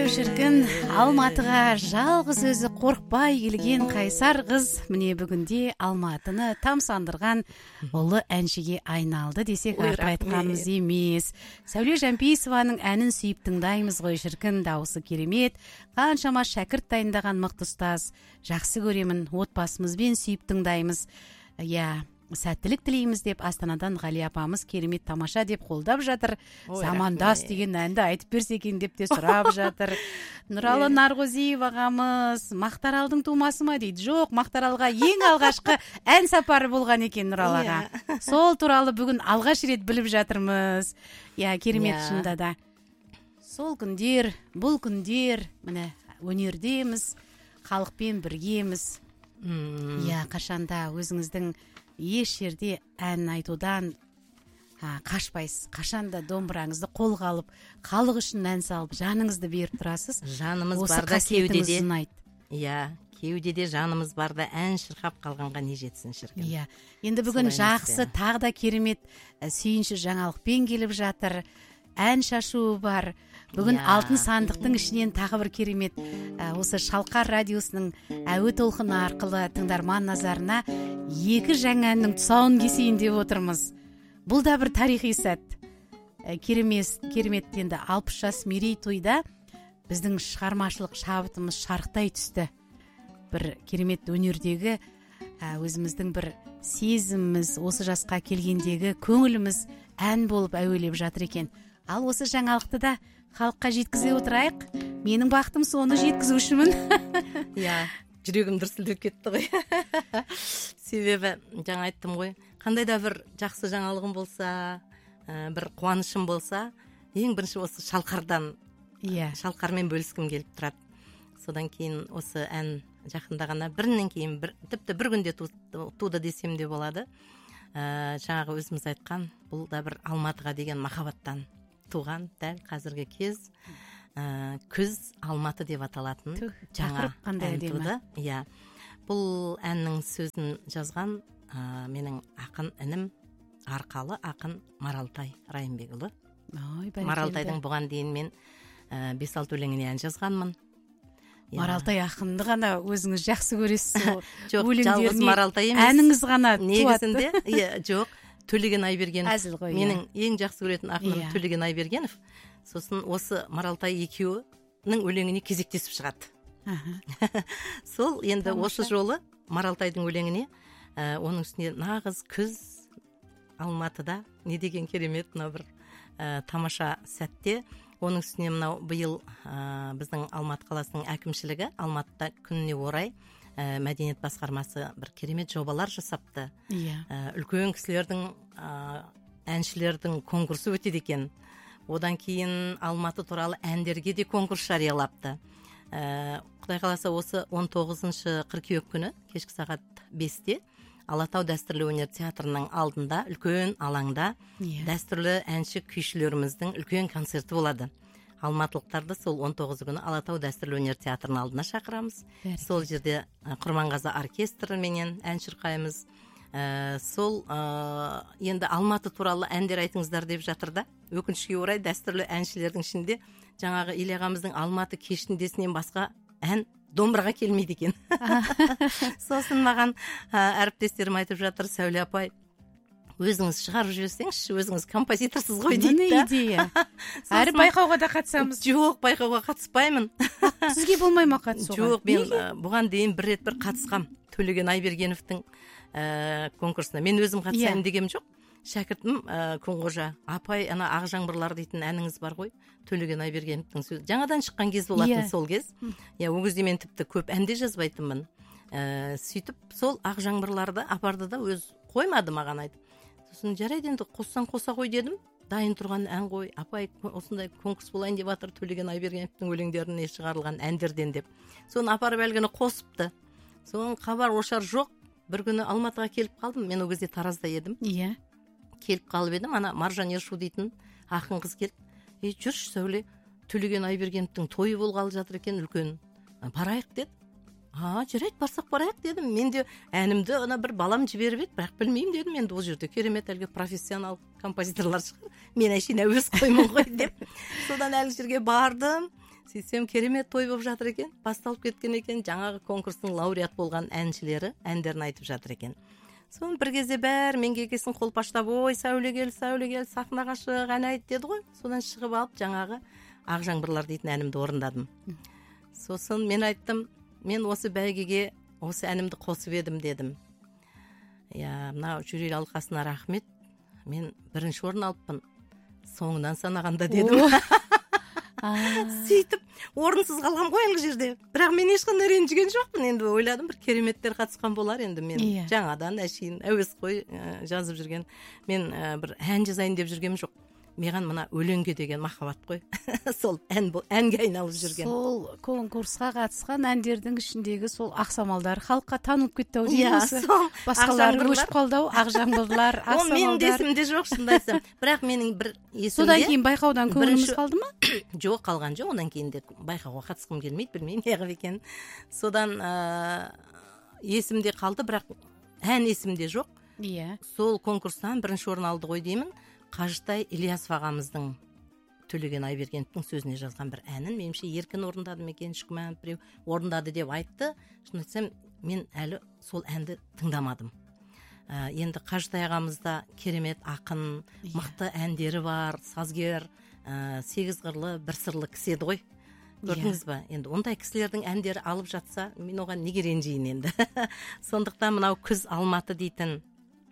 шіркін, Алматыға жалғыз өзі қорқпай келген қайсар қыз міне бүгінде Алматыны тамсандырған ұлы әншіге айналды десек артық айтқанымыз емес. Сәуле Жәмпейісованың әнін сүйіп тыңдаймыз ғой шіркін, дауысы керемет. Қаншама шәкірт дайындаған мықты ұстаз. Жақсы көремін, отбасымызбен сүйіп тыңдаймыз. Сәттілік тілейміз деп Астанадан Ғали апамыз керемет тамаша деп қолдап жатыр. Замандас деген әнді айтып берсе екен деп те сұрап жатыр. Нұралы Нарғозиев ағамыз Мақтаралдың тумасы ма дейді. Жоқ, Мақтаралға ең алғашқы ән сапары болған екен Нұралы аға. Сол туралы бүгін алғаш рет біліп жатырмыз. Керемет шынында да. Сол күндер, бұл күндер, міне өнердеміз, халықпен біргеміз. Қашанда өзіңіздің еш жерде ән айтудан қашпайсыз. Қашанда домбыраңызды қолға алып, халық үшін ән салып, жаныңызды беріп тұрасыз. Жанымыз барда кеудеде. Кеудеде жанымыз барда ән шырқап қалғанға не жетсін шіркін. Енді бүгін жақсы, тағы да керемет сүйінші жаңалықпен келіп жатыр. Ән шашуы бар. Бүгін алтын сандықтың ішінен тағы бір керемет осы Шалқар радиосының әуе толқыны арқылы тыңдарман назарына 2 жаңа әннің тұсауын кесейін деп отырмыз. Бұл да бір тарихи сәт. Керемет енді 60 жас мерейтойда біздің шығармашылық шабытымыз шарықтай түсті. Бір керемет өнердегі өзіміздің бір сезіміміз, осы жасқа келгендегі көңіліміз ән болып әуелеп жатыр екен. Ал осы жаңалықты да халыққа жеткізе отырайық. Менің бақытым соны жеткізушімін. Жүрегім дүрсілдеп кетті ғой. Себебі жаңа айттым ғой, қандай да бір жақсы жаңалығым болса, бір қуанышым болса, ең бірінші осы шалқардан, шалқармен бөліскім келіп тұрады. Содан кейін осы ән жақында ғана бірінен кейін тіпті бір күнде туды десем де болады. Жаңағы өзіміз айтқан, бұл да бір Алматыға деген махаббаттан туған, дәл қазіргі кез күз Алматы деп аталатын жаңа ән туды. Бұл әннің сөзін жазған менің ақын інім, арқалы ақын Маралтай Райымбекұлы. Маралтайдың бұған дейін мен 5-6 өлеңіне ән жазғанмын. Маралтай ақынды ғана өзіңіз жақсы көресіз. Жоқ, жалғыз Маралтай емес. Әніңіз ғана негізінде, жоқ, Төлеген Айбергенов. Менің ең жақсы көретін ақыным Төлеген Айбергенов. Сосын осы Маралтай екеуінің өлеңіне кезектесіп шығады. Сол енді осы жолы Маралтайдың өлеңіне оның үстіне нағыз күз Алматыда не деген керемет мына бір тамаша сәтте. Оның үстіне мынау биыл біздің Алматы қаласының әкімшілігі Алматыда күніне орай мәдениет басқармасы бір керемет жобалар жасапты. Үлкен кісілердің, әншілердің конкурсы өтеді екен. Одан кейін Алматы туралы әндерге де конкурс жариялапты. Құдай қаласа осы 19 қыркүйек күні кешкі сағат 5-те Алатау дәстүрлі өнер театрының алдында үлкен алаңда дәстүрлі әнші күйшілеріміздің үлкен концерті болады. Алматылықтарды сол 19 күні Алатау дәстүрлі өнер театрының алдына шақырамыз. Сол жерде Құрманғазы оркестріменен ән шырқаймыз. Сол енді Алматы туралы әндер айтыңыздар деп жатыр да. Өкінішке орай дәстүрлі әншілердің ішінде жаңағы Илья ағамыздың Алматы кешіндесінен басқа ән домбыраға келмейді екен. Сосын маған әріптестерім айтып жатыр, Сәуле апай, өзіңіз шығарып жіберсеңізші, өзіңіз композиторсыз ғой дейді. Міне идея. Әрі байқауға да қатысамыз. Жоқ, байқауға қатыспаймын. Сізге болмай ма қатысуға? Жоқ, мен бұған дейін бір рет қатысқам. Төлеген Айбергеновтың конкурсына. Мен өзім қатысайын дегем жоқ. Шәкіртім Күнғожа, апай, ана Ақ жаңбырлар дейтін әніңіз бар ғой, Төлеген Айбергеновтың сөзі. Жаңадан шыққан кез болатын сол кез. Ол кезде мен тіпті көп әнде жазбайтынмын. Сөйтіп, сол Ақ жаңбырларды апарды да өз қоймады маған айтып. Сосын жарайды енді қоссаң қоса қой дедім. Дайын тұрған ән ғой, апай осындай конкурс болайын деп жатыр Төлеген Айбергеновтың өлеңдеріне шығарылған әндерден деп. Соны апарып әлгіні қосыпты. Соның хабар ошар жоқ. Бір күні Алматыға келіп қалдым. Мен ол кезде Таразда едім. Келіп қалып едім, ана Маржан Ершу дейтін ақын қыз келіп, жүрші Сәуле, Төлеген Айбергеновтың тойы болғалы жатыр екен, үлкен. Барайық деді. Жарайды, барсақ барайық дедім. Мен де әнімді ана бір балам жіберіп еді, бірақ білмеймін дедім. Енді ол жерде керемет әлгі профессионал композиторлар шығар. Мен әшейін әуес қоймын ғой деп. Содан әлгі жерге бардым. сөйтсем керемет той болып жатыр екен, басталып кеткен екен. Жаңағы конкурстың лауреат болған әншілері әндерін айтып жатыр екен. Соны бір кезде бәрі мен кекесін қолпаштап, ой, Сәуле кел, сахнаға шық, ән айт деді ғой. Содан шығып алып, жаңағы Ақ жаңбырлар дейтін әнімді орындадым. Сосын мен айттым, мен осы бәйгеге осы әнімді қосып едім дедім. Мынау жюри алқасына рахмет, мен бірінші орын алыппын, соңынан санағанда дедім. Сөйтіп орынсыз қалған ғой әлгі жерде, бірақ мен ешқандай ренжіген жоқпын. Енді ойладым, бір кереметтер қатысқан болар, енді мен жаңадан әшейін әуесқой жазып жүрген, мен бір ән жазайын деп жүргем жоқ. Маған мына өлеңге деген махаббат қой. Сол әнге айналып жүрген. Сол конкурсқа қатысқан әндердің ішіндегі сол ақсамалдар халыққа танылып кетті-ау дейміз. Басқалары өшіп қалды-ау, Ақ жаңбырлар, ақсамалдар. Ол менің есімде жоқ, шынымды айтсам. Бірақ менің бір есімде. Содан кейін байқаудан көңіліңіз қалды ма? Жоқ, қалған жоқ. Одан кейін де байқауға қатысқым келмейді, білмеймін неғып екен. Содан есімде қалды, бірақ ән есімде жоқ. Сол конкурстан бірінші орын алды ғой деймін. Қажытай Ильясов ағамыздың Төлеген Айбергеновтың сөзіне жазған бір әнін меніңше еркін орындады ма екен, Шүкіманов біреу орындады деп айтты. Шын айтсам, мен әлі сол әнді тыңдамадым. Енді Қажытай ағамызда керемет ақын, мықты әндері бар, сазгер, 8 қырлы, бір сырлы кісі еді ғой. Көрдіңіз ба? Енді ондай кісілердің әндері алып жатса, мен оған неге ренжейін енді. Сондықтан мынау Күз Алматы дейтін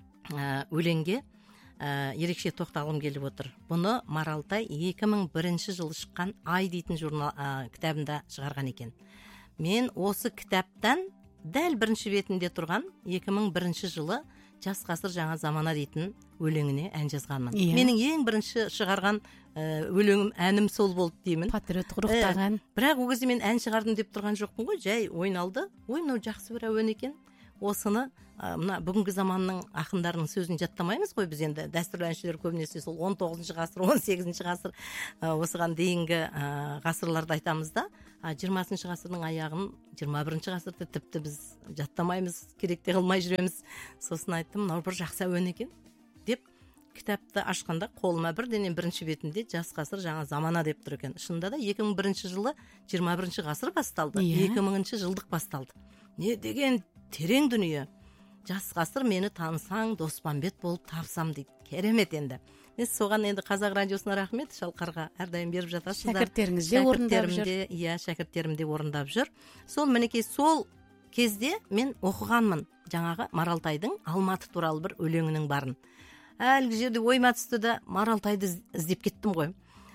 өлеңге ерекше тоқталғым келіп отыр. Бұны Маралтай 2001 жылы шыққан Ай дейтін кітабында шығарған екен. Мен осы кітаптан дәл бірінші бетінде тұрған 2001 жылы Жас ғасыр жаңа замана дейтін өлеңіне ән жазғанмын. Менің ең бірінші шығарған өлеңім, әнім сол болды деймін. Патриоттық рухтаған. Бірақ ол кезде мен ән шығардым деп тұрған жоқпын ғой, жай ойналды. Ой, мынау жақсы бір әуен екен. Осыны мына бүгінгі заманның ақындарының сөзін жаттамаймыз ғой біз, енді дәстүрлі әншілер көбінесе сол 19 ғасыр, 18 ғасыр осыған дейінгі ғасырларды айтамыз да, 20 ғасырдың аяғын 21 ғасырды тіпті біз жаттамаймыз, керек те қылмай жүреміз. Сосын айттым, мынау бір жақсы әуен екен деп кітапты ашқанда қолыма бірденен бірінші бетінде Жас ғасыр жаңа замана деп тұр екен. Шынында да 2001 жылы 21 ғасыр басталды, 2000 жылдық басталды. Не деген терең дүние. Жас ғасыр мені танысаң, Доспанбет болып тапсам дейді. Керемет енді. Мен соған енді Қазақ радиосына рахмет, Шалқарға әрдайым беріп жатасыздар. Шәкірттеріңіз де орындап жүр. Шәкірттерім де орындап жүр. Сол мінекей сол кезде мен оқығанмын жаңағы Маралтайдың Алматы туралы бір өлеңінің барын. Әлгі жерде ойыма түсті да Маралтайды іздеп кеттім ғой.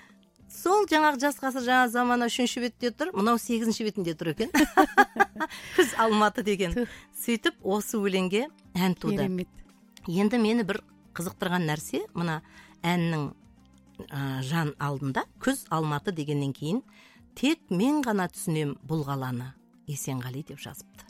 Сол жаңағы Жас ғасыр жаңа замана 3-ші бетте тұр, мынау 8-ші бетінде тұр екен. Күз Алматы деген. Сөйтіп осы өлеңге ән туды. Енді мені бір қызықтырған нәрсе, мына әннің жан алдында Күз Алматы дегеннен кейін тек мен ғана түсінем бұл қаланы, Есенғали деп жазыпты.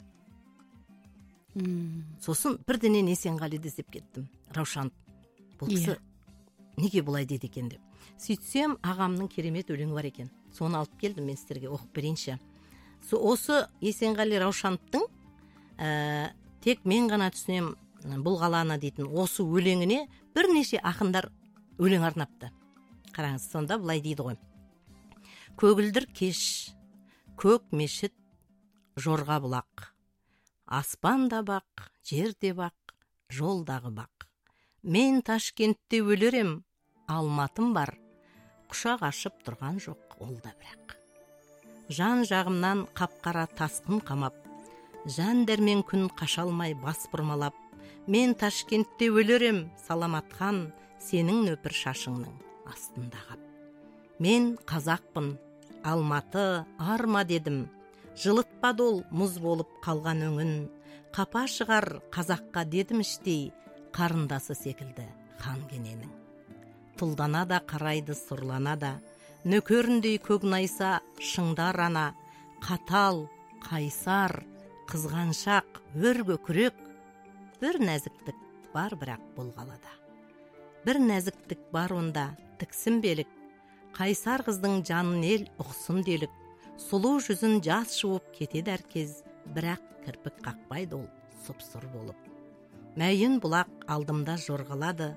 Сосын бірденен Есенғалиді іздеп кеттім. Раушан, бұл кісі неге бұлай деді екен деп. Сөйтсем, ағамның керемет өлеңі бар екен. Соны алып келдім, мен сіздерге оқып берейінші. Осы Есенғали Раушановтың тек мен ғана түсінем бұл қаланы дейтін осы өлеңіне бірнеше ақындар өлең арнапты. Қараңыз, сонда былай дейді ғой. Көгілдір кеш, көк мешіт, жорға бұлақ. Аспанда бақ, жерде бақ, жолдағы бақ. Мен Ташкентте өлерем, Алматым бар, құшақ ашып тұрған жоқ ол да бірақ. Жан жағымнан қапқара тасқын қамап, жан дәрмен күн қашалмай бас бұрмалап, мен Ташкентте өлерем, саламатхан, сенің нөпір шашыңның астында қап. Мен қазақпын, Алматы арма дедім, жылытпады ол мұз болып қалған өңін, қапа шығар қазаққа дедім іштей, қарындасы секілді хан кененің. Тұлдана да қарайды сұрлана да, нөкеріндей көкнайса шыңдар ана, қатал, қайсар, қызғаншақ, өрге күрек. Бір нәзіктік бар бірақ бұл қалада. Бір нәзіктік бар онда, тіксінбелік, қайсар қыздың жанын ел ұқсын делік, сұлу жүзін жас жуып кетеді әркез, бірақ кірпік қақпайды ол сұп-сұр болып. Мәйін бұлақ алдымда жорғалады,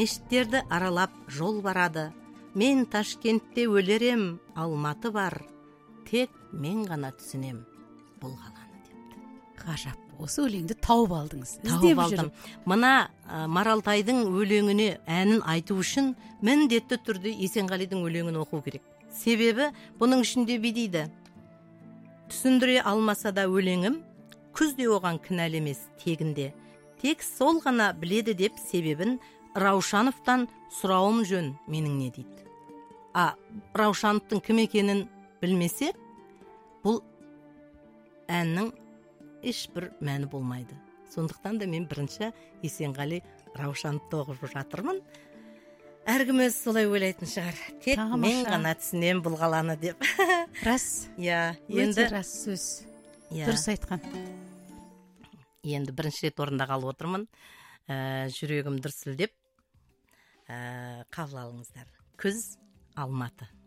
мешіттерді аралап жол барады, мен Ташкентте өлерем, Алматы бар, тек мен ғана түсінем бұл қаланы депті. Ғажап. Осы өлеңді тауып алдыңыз. Тауып алдым. Мына Маралтайдың өлеңіне әнін айту үшін міндетті түрде Есенғалидың өлеңін оқу керек. Себебі бұның ішінде дейді: түсіндіре алмаса да өлеңім, күзде оған кінәлі емес тегінде. Тек сол ғана біледі деп себебін Раушановтан сұрауым жөн менің не дейді. Раушановтың кім екенін білмесе, бұл әннің ешбір мәні болмайды. Сондықтан да мен бірінші Есенғали Раушановты оқып жатырмын. Әркім өзі солай ойлайтын шығар. Тек мен ғана түсінем бұл қаланы деп. Рас. Енді рас сөз. Дұрыс айтқан. Енді бірінші рет орындағалы отырмын. Жүрегім дүрсілдеп қабыл алыңыздар. Күз, Алматы.